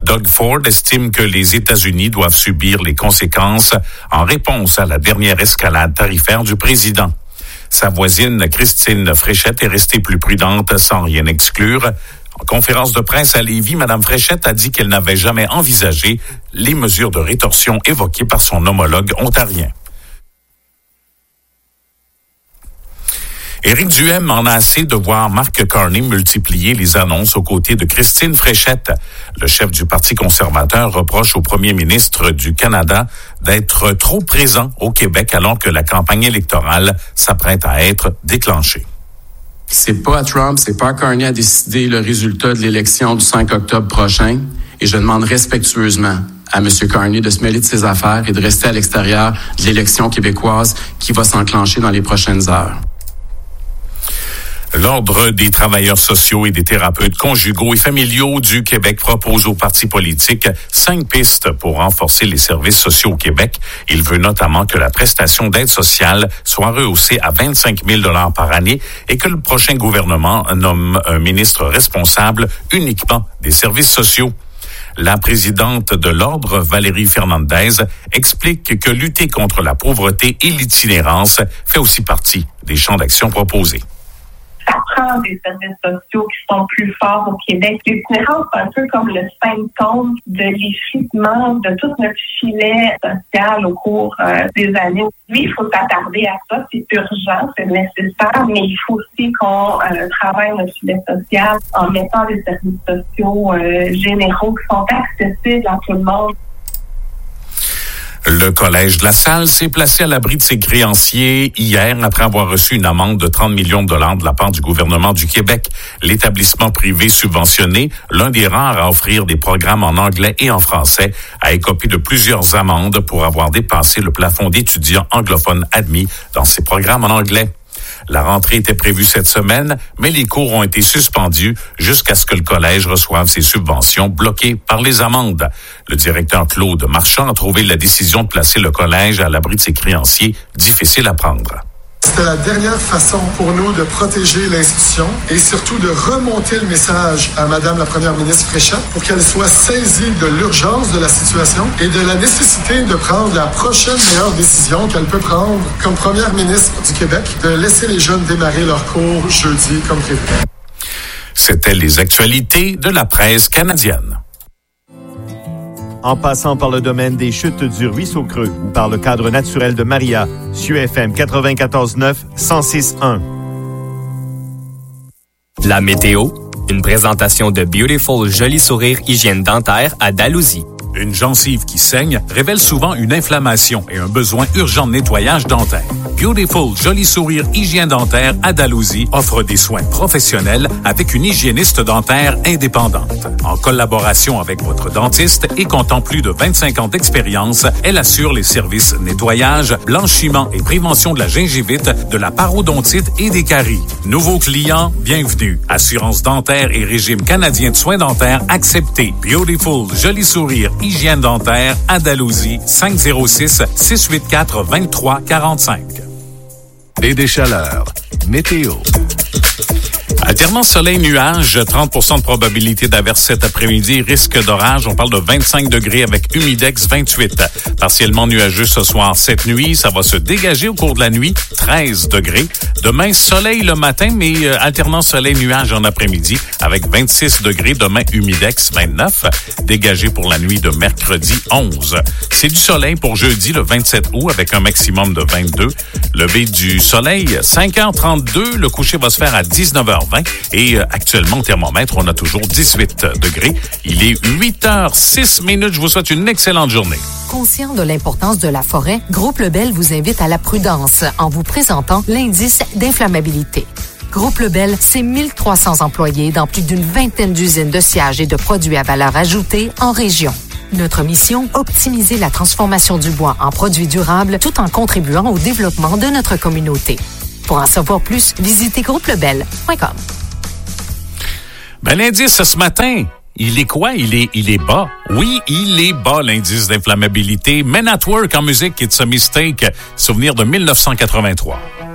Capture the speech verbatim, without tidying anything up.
Doug Ford estime que les États-Unis doivent subir les conséquences en réponse à la dernière escalade tarifaire du président. Sa voisine, Christine Fréchette, est restée plus prudente sans rien exclure. En conférence de presse à Lévis, Mme Fréchette a dit qu'elle n'avait jamais envisagé les mesures de rétorsion évoquées par son homologue ontarien. Éric Duhem en a assez de voir Mark Carney multiplier les annonces aux côtés de Christine Fréchette. Le chef du Parti conservateur reproche au premier ministre du Canada d'être trop présent au Québec alors que la campagne électorale s'apprête à être déclenchée. C'est pas à Trump, c'est pas à Carney à décider le résultat de l'élection du cinq octobre prochain. Et je demande respectueusement à M. Carney de se mêler de ses affaires et de rester à l'extérieur de l'élection québécoise qui va s'enclencher dans les prochaines heures. L'Ordre des travailleurs sociaux et des thérapeutes conjugaux et familiaux du Québec propose aux partis politiques cinq pistes pour renforcer les services sociaux au Québec. Il veut notamment que la prestation d'aide sociale soit rehaussée à vingt-cinq mille dollars par année et que le prochain gouvernement nomme un ministre responsable uniquement des services sociaux. La présidente de l'Ordre, Valérie Fernandez, explique que lutter contre la pauvreté et l'itinérance fait aussi partie des champs d'action proposés. Ça prend des services sociaux qui sont plus forts au Québec. L'itinérance, c'est un peu comme le symptôme de l'effritement de tout notre filet social au cours euh, des années. Oui, il faut s'attarder à ça, c'est urgent, c'est nécessaire, mais il faut aussi qu'on euh, travaille notre filet social en mettant des services sociaux euh, généraux qui sont accessibles à tout le monde. Le Collège de la Salle s'est placé à l'abri de ses créanciers hier après avoir reçu une amende de trente millions de dollars de la part du gouvernement du Québec. L'établissement privé subventionné, l'un des rares à offrir des programmes en anglais et en français, a écopé de plusieurs amendes pour avoir dépassé le plafond d'étudiants anglophones admis dans ses programmes en anglais. La rentrée était prévue cette semaine, mais les cours ont été suspendus jusqu'à ce que le collège reçoive ses subventions bloquées par les amendes. Le directeur Claude Marchand a trouvé la décision de placer le collège à l'abri de ses créanciers difficile à prendre. C'était la dernière façon pour nous de protéger l'institution et surtout de remonter le message à Madame la Première ministre Fréchette pour qu'elle soit saisie de l'urgence de la situation et de la nécessité de prendre la prochaine meilleure décision qu'elle peut prendre comme Première ministre du Québec, de laisser les jeunes démarrer leur cours jeudi comme prévu. C'était les actualités de la presse canadienne. En passant par le domaine des chutes du Ruisseau Creux ou par le cadre naturel de Maria, S U F M quatre-vingt-quatorze neuf, cent six un. La météo, une présentation de Beautiful Joli Sourire Hygiène Dentaire à Dalhousie. Une gencive qui saigne révèle souvent une inflammation et un besoin urgent de nettoyage dentaire. Beautiful Joli Sourire Hygiène Dentaire à Dalhousie offre des soins professionnels avec une hygiéniste dentaire indépendante. En collaboration avec votre dentiste et comptant plus de vingt-cinq ans d'expérience, elle assure les services nettoyage, blanchiment et prévention de la gingivite, de la parodontite et des caries. Nouveaux clients, bienvenue. Assurance dentaire et régime canadien de soins dentaires accepté. Beautiful Joli Sourire Hygiène Dentaire à Dalhousie, cinq zéro six, six huit quatre, deux trois quatre cinq. Et des chaleurs. Météo. Alternance soleil-nuage, trente pour cent de probabilité d'averse cet après-midi, risque d'orage. On parle de vingt-cinq degrés avec humidex vingt-huit. Partiellement nuageux ce soir, cette nuit, ça va se dégager au cours de la nuit, treize degrés. Demain, soleil le matin, mais euh, alternance soleil-nuage en après-midi avec vingt-six degrés. Demain, humidex vingt-neuf. Dégagé pour la nuit de mercredi onze. C'est du soleil pour jeudi, le vingt-sept août, avec un maximum de vingt-deux. Lever du soleil, cinq heures trente-deux. Le coucher va se faire à dix-neuf heures vingt. Et euh, actuellement, au thermomètre, on a toujours dix-huit degrés. Il est huit heures six minutes. Je vous souhaite une excellente journée. Conscient de l'importance de la forêt, Groupe Lebel vous invite à la prudence en vous présentant l'indice d'inflammabilité. Groupe Lebel, c'est mille trois cents employés dans plus d'une vingtaine d'usines de sciage et de produits à valeur ajoutée en région. Notre mission, optimiser la transformation du bois en produits durables tout en contribuant au développement de notre communauté. Pour en savoir plus, visitez groupe lebel point com. Ben, l'indice ce matin, il est quoi? Il est, il est bas. Oui, il est bas, l'indice d'inflammabilité. Men at Work en musique, It's a Mistake, souvenir de mille neuf cent quatre-vingt-trois.